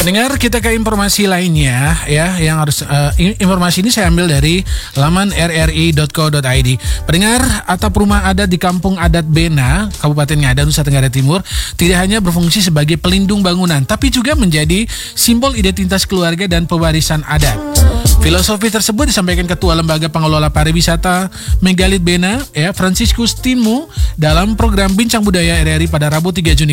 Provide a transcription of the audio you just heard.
Pendengar, kita ke informasi lainnya ya, yang harus informasi ini saya ambil dari laman rri.co.id. Pendengar, atap rumah adat di Kampung Adat Bena, Kabupaten Ngada, Nusa Tenggara Timur, tidak hanya berfungsi sebagai pelindung bangunan, tapi juga menjadi simbol identitas keluarga dan pewarisan adat. Filosofi tersebut disampaikan Ketua Lembaga Pengelola Pariwisata Megalit Bena, Franciscus Tinmu, dalam program Bincang Budaya RRI pada Rabu 3 Juni